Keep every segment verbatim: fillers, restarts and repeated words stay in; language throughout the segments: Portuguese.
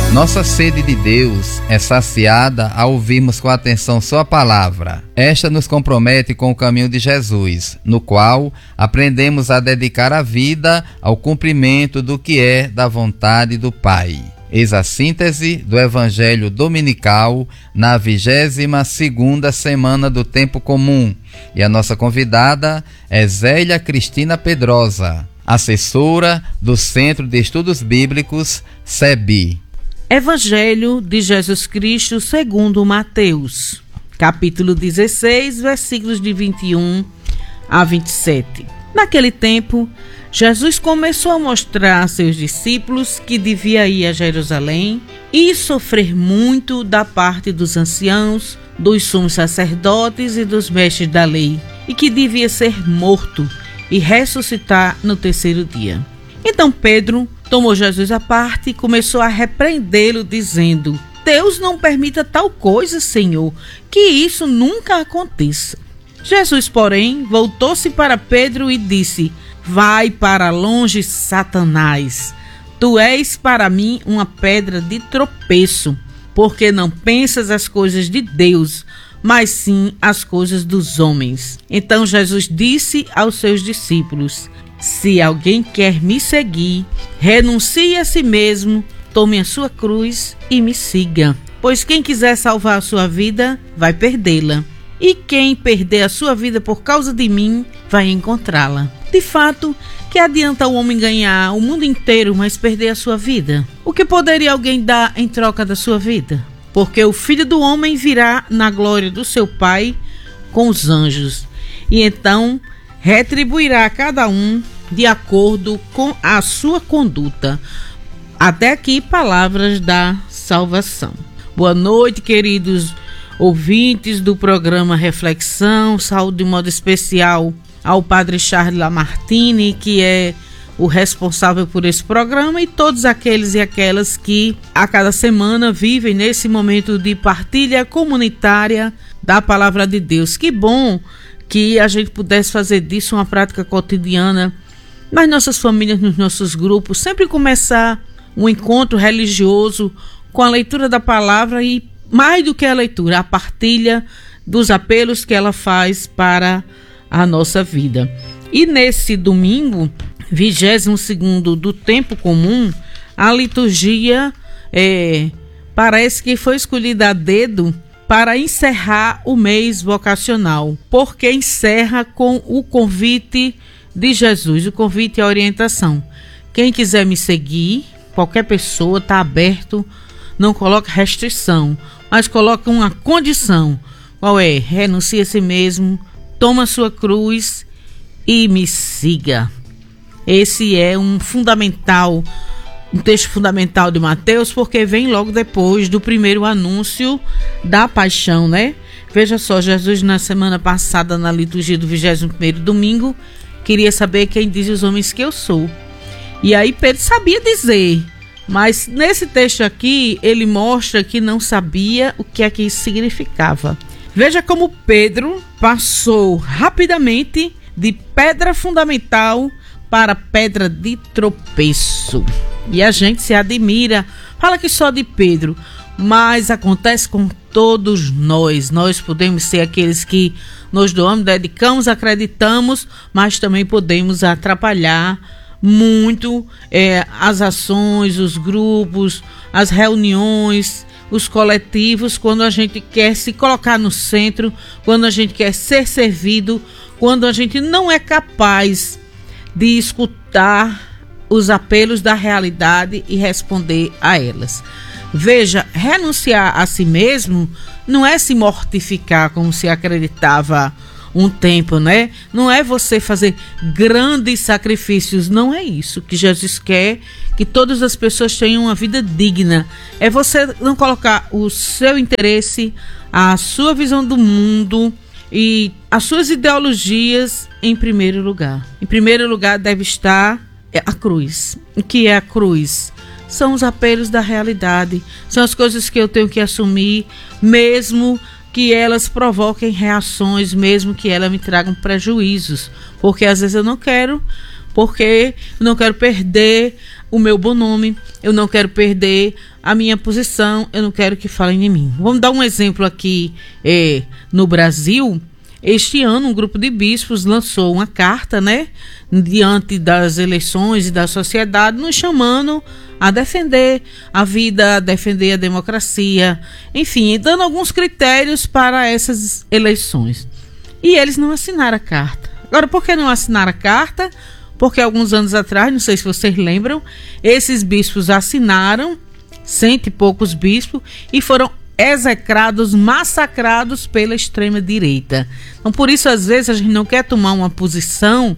Nossa sede de Deus é saciada ao ouvirmos com atenção sua palavra. Esta nos compromete com o caminho de Jesus, no qual aprendemos a dedicar a vida ao cumprimento do que é da vontade do Pai. Eis a síntese do Evangelho Dominical na vigésima segunda semana do Tempo Comum. E a nossa convidada é Zélia Cristina Pedrosa, assessora do Centro de Estudos Bíblicos, C E B. Evangelho de Jesus Cristo segundo Mateus, capítulo dezesseis, versículos de vinte e um a vinte e sete. Naquele tempo, Jesus começou a mostrar a seus discípulos que devia ir a Jerusalém e sofrer muito da parte dos anciãos, dos sumos sacerdotes e dos mestres da lei, e que devia ser morto e ressuscitar no terceiro dia. Então Pedro tomou Jesus à parte e começou a repreendê-lo, dizendo: Deus não permita tal coisa, Senhor, que isso nunca aconteça. Jesus, porém, voltou-se para Pedro e disse: Vai para longe, Satanás. Tu és para mim uma pedra de tropeço, porque não pensas as coisas de Deus, mas sim as coisas dos homens. Então Jesus disse aos seus discípulos: Se alguém quer me seguir, renuncie a si mesmo, tome a sua cruz e me siga. Pois quem quiser salvar a sua vida, vai perdê-la. E quem perder a sua vida por causa de mim, vai encontrá-la. De fato, que adianta o homem ganhar o mundo inteiro, mas perder a sua vida? O que poderia alguém dar em troca da sua vida? Porque o Filho do Homem virá na glória do seu Pai com os anjos, e então retribuirá a cada um de acordo com a sua conduta. Até aqui, palavras da salvação. Boa noite, queridos ouvintes do programa Reflexão. Saúde de modo especial ao Padre Charles Lamartine, que é o responsável por esse programa, e todos aqueles e aquelas que a cada semana vivem nesse momento de partilha comunitária da Palavra de Deus. Que bom que a gente pudesse fazer disso uma prática cotidiana nas nossas famílias, nos nossos grupos, sempre começar um encontro religioso com a leitura da palavra e, mais do que a leitura, a partilha dos apelos que ela faz para a nossa vida. E nesse domingo, vigésimo segundo do Tempo Comum, a liturgia é, parece que foi escolhida a dedo para encerrar o mês vocacional, porque encerra com o convite de Jesus, o convite e a orientação. Quem quiser me seguir, qualquer pessoa, está aberto, não coloca restrição, mas coloca uma condição. Qual é? Renuncie a si mesmo, toma sua cruz e me siga. Esse é um fundamental Um texto fundamental de Mateus, porque vem logo depois do primeiro anúncio da paixão, né? Veja só, Jesus na semana passada, na liturgia do vigésimo primeiro domingo, queria saber quem diz os homens que eu sou. E aí Pedro sabia dizer, mas nesse texto aqui, ele mostra que não sabia o que é que isso significava. Veja como Pedro passou rapidamente de pedra fundamental para pedra de tropeço. E a gente se admira, fala que só de Pedro, mas acontece com todos nós. Nós podemos ser aqueles que nos doamos, dedicamos, acreditamos, mas também podemos atrapalhar muito é, as ações, os grupos, as reuniões, os coletivos, quando a gente quer se colocar no centro, quando a gente quer ser servido, quando a gente não é capaz de escutar os apelos da realidade e responder a elas. Veja, renunciar a si mesmo não é se mortificar como se acreditava um tempo, né? Não é você fazer grandes sacrifícios, não é isso que Jesus quer, que todas as pessoas tenham uma vida digna. É você não colocar o seu interesse, a sua visão do mundo e as suas ideologias em primeiro lugar. Em primeiro lugar deve estar a cruz. O que é a cruz? São os apelos da realidade, são as coisas que eu tenho que assumir, mesmo que elas provoquem reações, mesmo que elas me tragam prejuízos, porque às vezes eu não quero, porque eu não quero perder o meu bom nome, eu não quero perder a minha posição, eu não quero que falem de mim. Vamos dar um exemplo aqui é, no Brasil. Este ano, um grupo de bispos lançou uma carta, né, diante das eleições e da sociedade, nos chamando a defender a vida, a defender a democracia, enfim, dando alguns critérios para essas eleições. E eles não assinaram a carta. Agora, por que não assinaram a carta? Porque alguns anos atrás, não sei se vocês lembram, esses bispos assinaram, cento e poucos bispos, e foram execrados, massacrados pela extrema-direita. Então, por isso, às vezes, a gente não quer tomar uma posição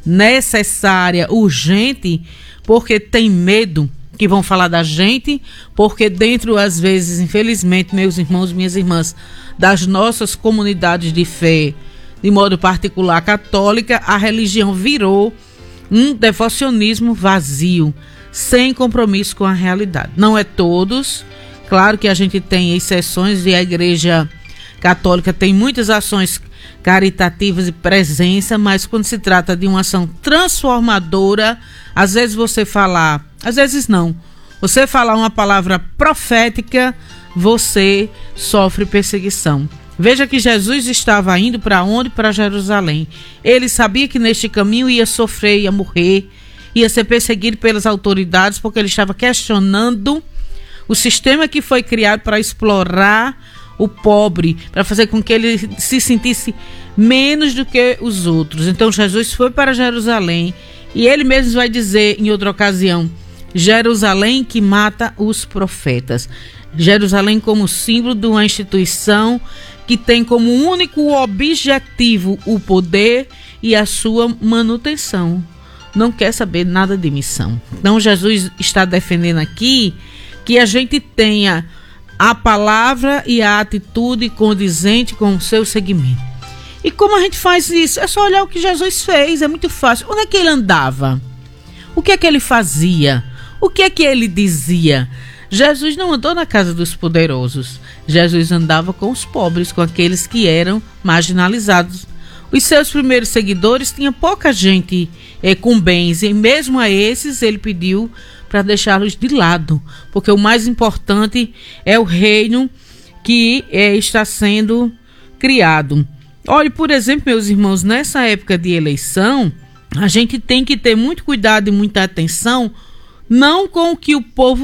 necessária, urgente, porque tem medo que vão falar da gente, porque dentro, às vezes, infelizmente, meus irmãos, minhas irmãs, das nossas comunidades de fé, de modo particular católica, a religião virou um devocionismo vazio, sem compromisso com a realidade. Não é todos. Claro que a gente tem exceções e a Igreja Católica tem muitas ações caritativas e presença, mas quando se trata de uma ação transformadora, às vezes você falar, às vezes não, você falar uma palavra profética, você sofre perseguição. Veja que Jesus estava indo para onde? Para Jerusalém. Ele sabia que neste caminho ia sofrer, ia morrer, ia ser perseguido pelas autoridades, porque ele estava questionando o sistema que foi criado para explorar o pobre, para fazer com que ele se sentisse menos do que os outros. Então Jesus foi para Jerusalém e ele mesmo vai dizer em outra ocasião, Jerusalém que mata os profetas. Jerusalém como símbolo de uma instituição que tem como único objetivo o poder e a sua manutenção. Não quer saber nada de missão. Então Jesus está defendendo aqui que a gente tenha a palavra e a atitude condizente com o seu segmento. E como a gente faz isso? É só olhar o que Jesus fez, é muito fácil. Onde é que ele andava? O que é que ele fazia? O que é que ele dizia? Jesus não andou na casa dos poderosos. Jesus andava com os pobres, com aqueles que eram marginalizados. Os seus primeiros seguidores tinham pouca gente é, com bens, e mesmo a esses ele pediu para deixá-los de lado, porque o mais importante é o reino que é, está sendo criado. Olhe, por exemplo, meus irmãos, nessa época de eleição, a gente tem que ter muito cuidado e muita atenção, não com o que o povo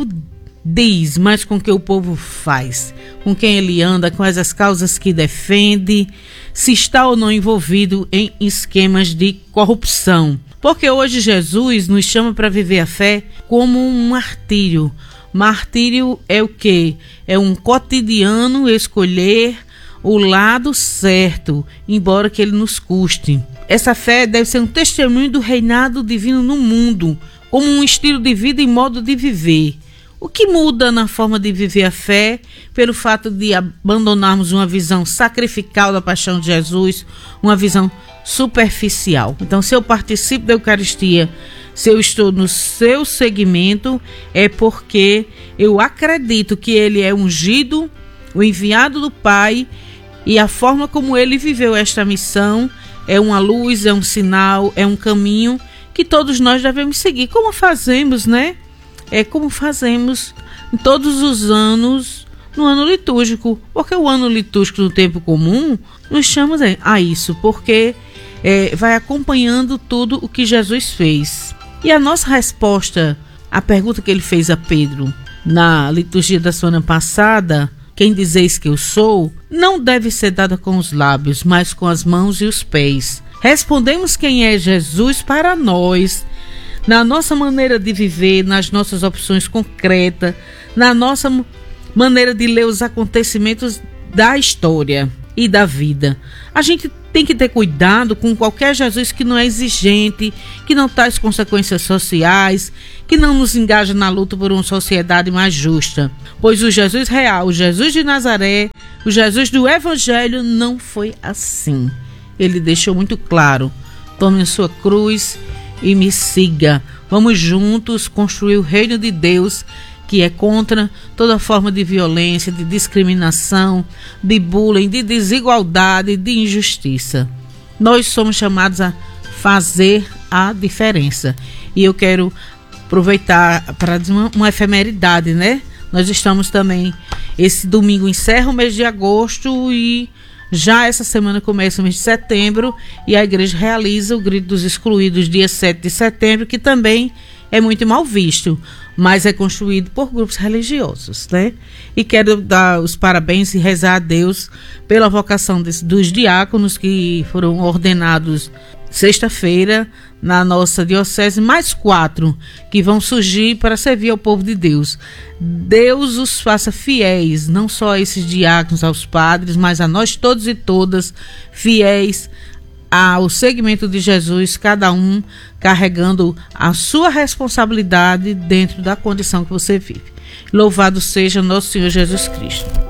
diz, mas com o que o povo faz, com quem ele anda, quais as causas que defende, se está ou não envolvido em esquemas de corrupção. Porque hoje Jesus nos chama para viver a fé como um martírio. Martírio é o quê? É um cotidiano escolher o lado certo, embora que ele nos custe. Essa fé deve ser um testemunho do reinado divino no mundo, como um estilo de vida e modo de viver. O que muda na forma de viver a fé pelo fato de abandonarmos uma visão sacrificial da paixão de Jesus, uma visão superficial. Então, se eu participo da Eucaristia, se eu estou no seu segmento, é porque eu acredito que ele é ungido, o enviado do Pai, e a forma como ele viveu esta missão é uma luz, é um sinal, é um caminho que todos nós devemos seguir. Como fazemos, né? É como fazemos em todos os anos no ano litúrgico, porque o ano litúrgico no tempo comum nos chama a isso, porque é, vai acompanhando tudo o que Jesus fez. E a nossa resposta à pergunta que ele fez a Pedro na liturgia da semana passada, quem dizeis que eu sou, não deve ser dada com os lábios, mas com as mãos e os pés. Respondemos quem é Jesus para nós, na nossa maneira de viver, nas nossas opções concretas, na nossa maneira de ler os acontecimentos da história e da vida. A gente tem que ter cuidado com qualquer Jesus que não é exigente, que não traz consequências sociais, que não nos engaja na luta por uma sociedade mais justa. Pois o Jesus real, o Jesus de Nazaré, o Jesus do Evangelho não foi assim. Ele deixou muito claro: tome a sua cruz e me siga. Vamos juntos construir o reino de Deus, que é contra toda forma de violência, de discriminação, de bullying, de desigualdade, de injustiça. Nós somos chamados a fazer a diferença. E eu quero aproveitar para uma, uma efemeridade, né? Nós estamos também, esse domingo encerra o mês de agosto e já essa semana começa o mês de setembro, e a igreja realiza o Grito dos Excluídos dia sete de setembro, que também é muito mal visto, mas é construído por grupos religiosos, né? E quero dar os parabéns e rezar a Deus pela vocação desse, dos diáconos que foram ordenados sexta-feira na nossa diocese, mais quatro que vão surgir para servir ao povo de Deus. Deus os faça fiéis, não só a esses diáconos, aos padres, mas a nós todos e todas, fiéis ao segmento de Jesus, cada um carregando a sua responsabilidade dentro da condição que você vive. Louvado seja nosso Senhor Jesus Cristo.